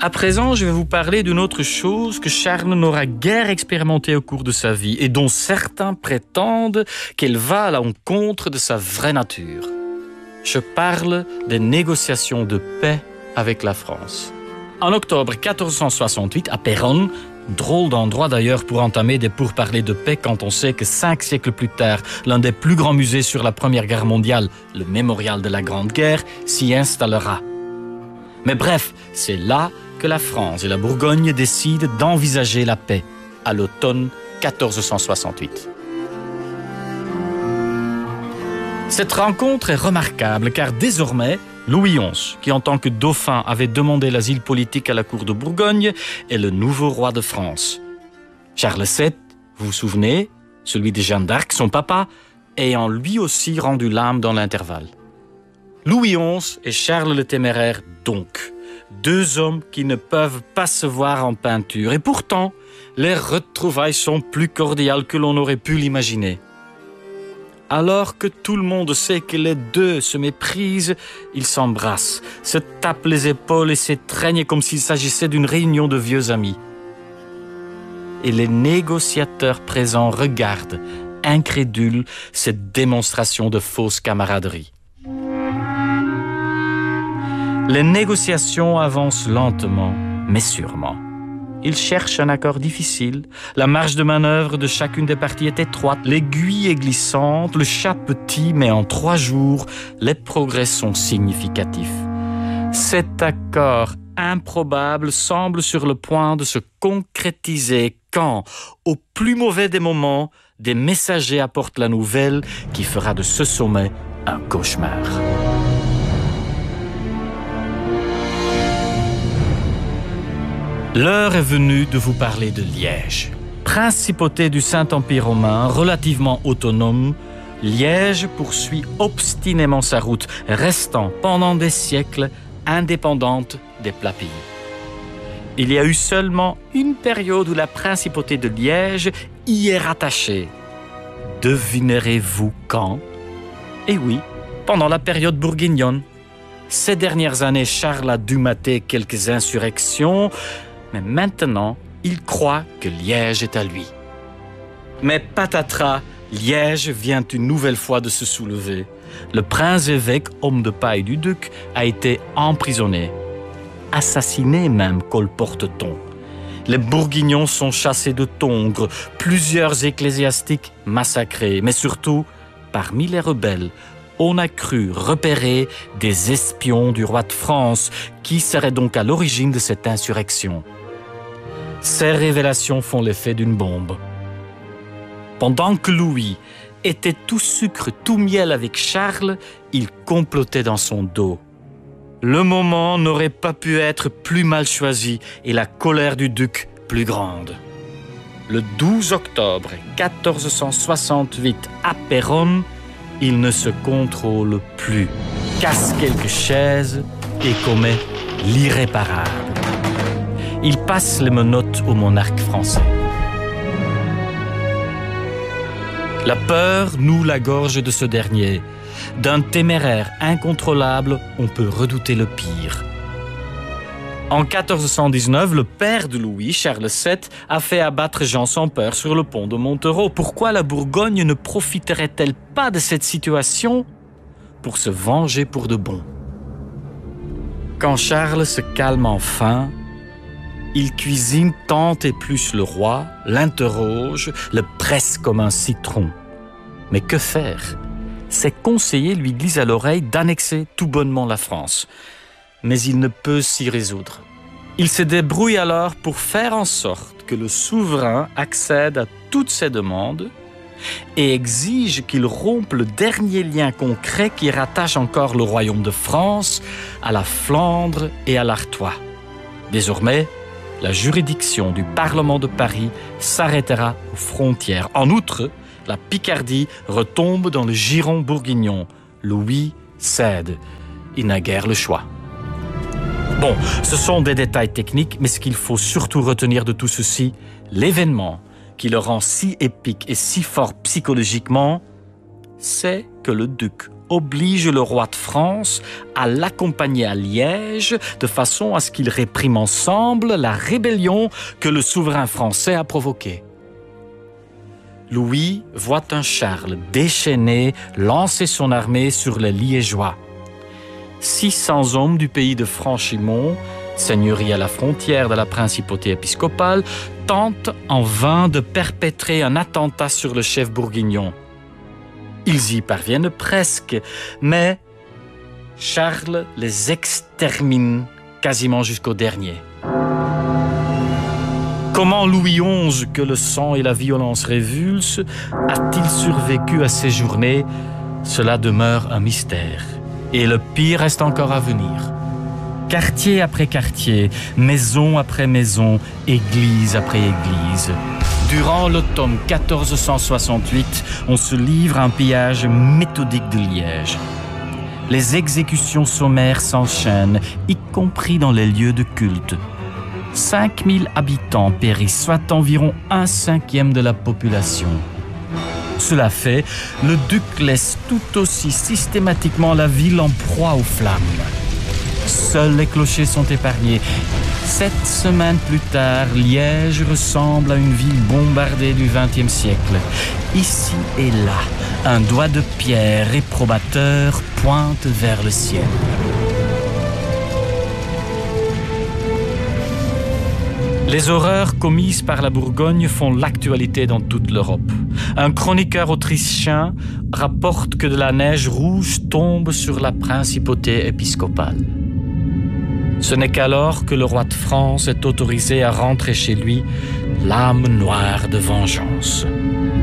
À présent, je vais vous parler d'une autre chose que Charles n'aura guère expérimentée au cours de sa vie et dont certains prétendent qu'elle va à l'encontre de sa vraie nature. Je parle des négociations de paix avec la France. En octobre 1468, à Péronne, drôle d'endroit d'ailleurs pour entamer des pourparlers de paix quand on sait que 5 siècles plus tard, l'un des plus grands musées sur la Première Guerre mondiale, le Mémorial de la Grande Guerre, s'y installera. Mais bref, c'est là que la France et la Bourgogne décident d'envisager la paix, à l'automne 1468. Cette rencontre est remarquable car désormais, Louis XI, qui en tant que dauphin avait demandé l'asile politique à la cour de Bourgogne, est le nouveau roi de France. Charles VII, vous vous souvenez, celui de Jeanne d'Arc, son papa, ayant lui aussi rendu l'âme dans l'intervalle. Louis XI et Charles le Téméraire donc, deux hommes qui ne peuvent pas se voir en peinture. Et pourtant, les retrouvailles sont plus cordiales que l'on aurait pu l'imaginer. Alors que tout le monde sait que les deux se méprisent, ils s'embrassent, se tapent les épaules et s'étreignent comme s'il s'agissait d'une réunion de vieux amis. Et les négociateurs présents regardent, incrédules, cette démonstration de fausse camaraderie. Les négociations avancent lentement, mais sûrement. Ils cherchent un accord difficile. La marge de manœuvre de chacune des parties est étroite. L'aiguille est glissante, le chat petit, mais en 3 jours, les progrès sont significatifs. Cet accord improbable semble sur le point de se concrétiser quand, au plus mauvais des moments, des messagers apportent la nouvelle qui fera de ce sommet un cauchemar. L'heure est venue de vous parler de Liège. Principauté du Saint-Empire romain, relativement autonome, Liège poursuit obstinément sa route, restant pendant des siècles indépendante des plats pays. Il y a eu seulement une période où la principauté de Liège y est rattachée. Devinerez-vous quand? Eh oui, pendant la période bourguignonne. Ces dernières années, Charles a dû mater quelques insurrections, mais maintenant, il croit que Liège est à lui. Mais patatras, Liège vient une nouvelle fois de se soulever. Le prince-évêque, homme de paille du duc, a été emprisonné. Assassiné même, colporte-t-on. Les Bourguignons sont chassés de Tongres, plusieurs ecclésiastiques massacrés, mais surtout, parmi les rebelles, on a cru repérer des espions du roi de France qui seraient donc à l'origine de cette insurrection. Ces révélations font l'effet d'une bombe. Pendant que Louis était tout sucre, tout miel avec Charles, il complotait dans son dos. Le moment n'aurait pas pu être plus mal choisi et la colère du duc plus grande. Le 12 octobre 1468, à Péronne, il ne se contrôle plus, casse quelques chaises et commet l'irréparable. Il passe les menottes au monarque français. La peur noue la gorge de ce dernier. D'un téméraire incontrôlable, on peut redouter le pire. En 1419, le père de Louis, Charles VII, a fait abattre Jean sans peur sur le pont de Montereau. Pourquoi la Bourgogne ne profiterait-elle pas de cette situation pour se venger pour de bon? Quand Charles se calme enfin, il cuisine tant et plus le roi, l'interroge, le presse comme un citron. Mais que faire? Ses conseillers lui disent à l'oreille d'annexer tout bonnement la France. Mais il ne peut s'y résoudre. Il se débrouille alors pour faire en sorte que le souverain accède à toutes ses demandes et exige qu'il rompe le dernier lien concret qui rattache encore le royaume de France à la Flandre et à l'Artois. Désormais, la juridiction du Parlement de Paris s'arrêtera aux frontières. En outre, la Picardie retombe dans le giron bourguignon. Louis cède. Il n'a guère le choix. Bon, ce sont des détails techniques, mais ce qu'il faut surtout retenir de tout ceci, l'événement qui le rend si épique et si fort psychologiquement, c'est que le duc oblige le roi de France à l'accompagner à Liège de façon à ce qu'ils répriment ensemble la rébellion que le souverain français a provoquée. Louis voit un Charles déchaîné lancer son armée sur les Liégeois. 600 hommes du pays de Franchimont, seigneurie à la frontière de la principauté épiscopale, tentent en vain de perpétrer un attentat sur le chef bourguignon. Ils y parviennent presque, mais Charles les extermine quasiment jusqu'au dernier. Comment Louis XI, que le sang et la violence révulsent, a-t-il survécu à ces journées? Cela demeure un mystère. Et le pire reste encore à venir. Quartier après quartier, maison après maison, église après église. Durant l'automne 1468, on se livre à un pillage méthodique de Liège. Les exécutions sommaires s'enchaînent, y compris dans les lieux de culte. 5000 habitants périssent, soit environ 1/5 de la population. Cela fait, le duc laisse tout aussi systématiquement la ville en proie aux flammes. Seuls les clochers sont épargnés. 7 semaines plus tard, Liège ressemble à une ville bombardée du XXe siècle. Ici et là, un doigt de pierre réprobateur pointe vers le ciel. Les horreurs commises par la Bourgogne font l'actualité dans toute l'Europe. Un chroniqueur autrichien rapporte que de la neige rouge tombe sur la principauté épiscopale. Ce n'est qu'alors que le roi de France est autorisé à rentrer chez lui, l'âme noire de vengeance.